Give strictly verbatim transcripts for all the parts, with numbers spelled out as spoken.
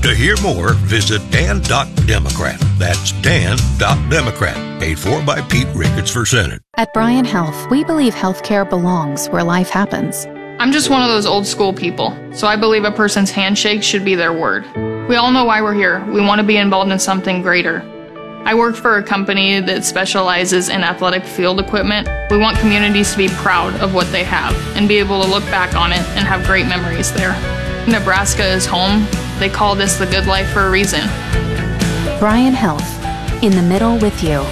To hear more, visit dan dot democrat. That's dan dot democrat. Paid for by Pete Ricketts for Senate. At Bryan Health, we believe healthcare belongs where life happens. I'm just one of those old school people, so I believe a person's handshake should be their word. We all know why we're here. We want to be involved in something greater. I work for a company that specializes in athletic field equipment. We want communities to be proud of what they have and be able to look back on it and have great memories there. Nebraska is home. They call this the good life for a reason. Bryan Health, in the middle with you.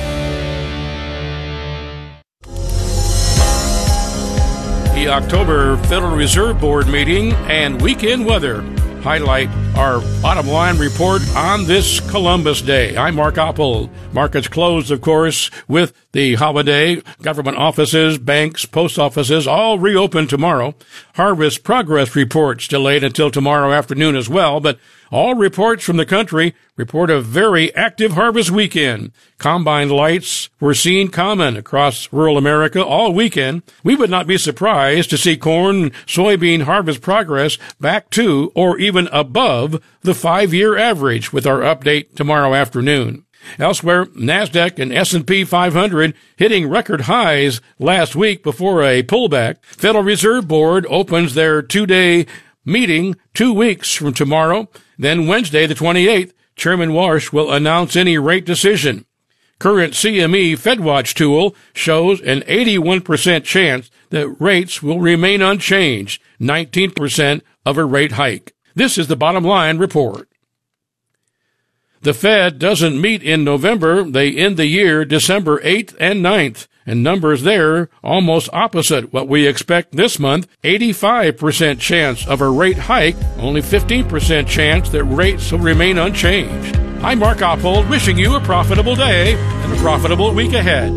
The October Federal Reserve Board meeting and weekend weather highlight our bottom line report on this Columbus Day. I'm Mark Oppold. Markets closed, of course, with the holiday. Government offices, banks, post offices all reopen tomorrow. Harvest progress reports delayed until tomorrow afternoon as well, but all reports from the country report a very active harvest weekend. Combine lights were seen common across rural America all weekend. We would not be surprised to see corn, soybean harvest progress back to or even above the five-year average with our update tomorrow afternoon. Elsewhere, NASDAQ and S and P five hundred hitting record highs last week before a pullback. Federal Reserve Board opens their two-day meeting two weeks from tomorrow. Then Wednesday, the twenty-eighth, Chairman Warsh will announce any rate decision. Current C M E FedWatch tool shows an eighty-one percent chance that rates will remain unchanged, nineteen percent of a rate hike. This is the bottom line report. The Fed doesn't meet in November. They end the year December eighth and ninth, and numbers there almost opposite what we expect this month. eighty-five percent chance of a rate hike, only fifteen percent chance that rates will remain unchanged. I'm Mark Oppold, wishing you a profitable day and a profitable week ahead.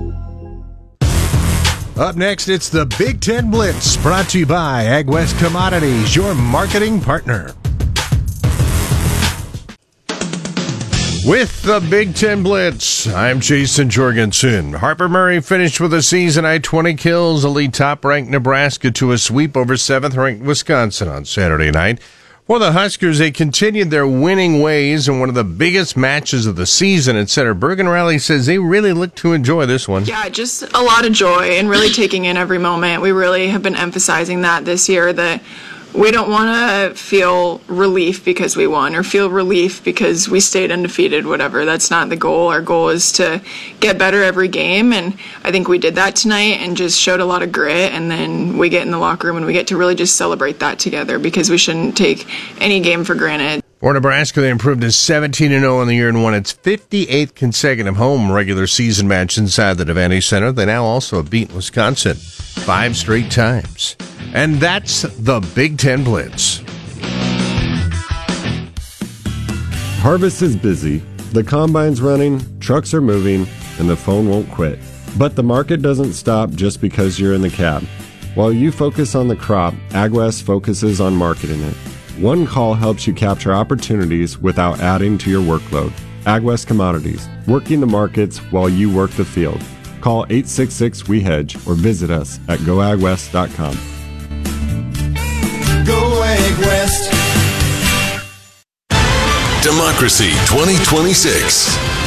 Up next, it's the Big Ten Blitz, brought to you by AgWest Commodities, your marketing partner. With the Big Ten Blitz, I'm Jason Jorgensen. Harper Murray finished with a season-high twenty kills, a lead top-ranked Nebraska to a sweep over seventh-ranked Wisconsin on Saturday night. For the Huskers, they continued their winning ways in one of the biggest matches of the season, and center Bergen Riley says they really look to enjoy this one. Yeah, just a lot of joy and really taking in every moment. We really have been emphasizing that this year, that we don't want to feel relief because we won or feel relief because we stayed undefeated, whatever. That's not the goal. Our goal is to get better every game, and I think we did that tonight and just showed a lot of grit, and then we get in the locker room and we get to really just celebrate that together because we shouldn't take any game for granted. For Nebraska, they improved to seventeen and oh on the year and won its fifty-eighth consecutive home regular season match inside the Devaney Center. They now also have beaten Wisconsin five straight times. And that's the Big Ten Blitz. Harvest is busy, the combine's running, trucks are moving, and the phone won't quit. But the market doesn't stop just because you're in the cab. While you focus on the crop, AgWest focuses on marketing it. One call helps you capture opportunities without adding to your workload. AgWest Commodities, working the markets while you work the field. Call eight six six, W E hedge or visit us at go ag west dot com. Go Ag West. Democracy twenty twenty-six.